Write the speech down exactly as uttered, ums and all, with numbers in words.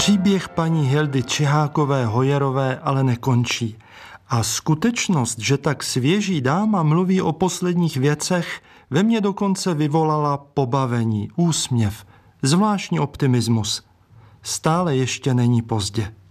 Příběh paní Hildy Čihákové Hojerové ale nekončí. A skutečnost, že tak svěží dáma mluví o posledních věcech, ve mně dokonce vyvolala pobavení, úsměv, zvláštní optimismus. Stále ještě není pozdě.